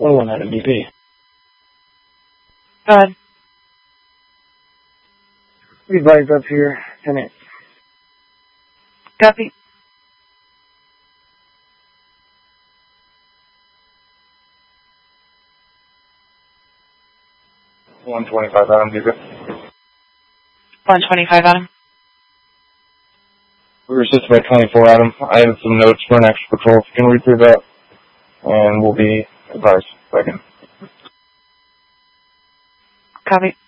101 Adam BP. Go ahead. Advise up here, 10-8. Copy. $125 Adam BP. 125 Adam. We were assisted by 24 Adam. I have some notes for an extra patrol. If you can read through that, and we'll be advised. Second. Copy.